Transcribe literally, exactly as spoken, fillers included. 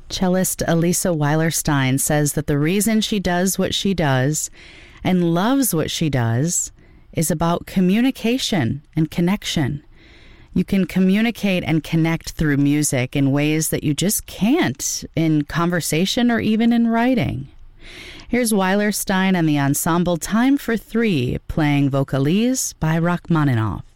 Cellist Elisa Weilerstein says that the reason she does what she does and loves what she does is about communication and connection. You can communicate and connect through music in ways that you just can't in conversation or even in writing. Here's Weilerstein and the ensemble Time for Three playing Vocalise by Rachmaninoff.